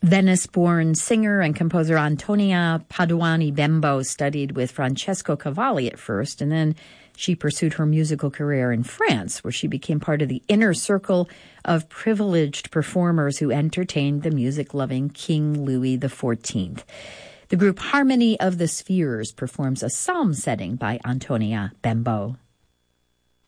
Venice-born singer and composer Antonia Paduani Bembo studied with Francesco Cavalli at first, and then she pursued her musical career in France, where she became part of the inner circle of privileged performers who entertained the music-loving King Louis XIV. The group Harmony of the Spheres performs a psalm setting by Antonia Bembo.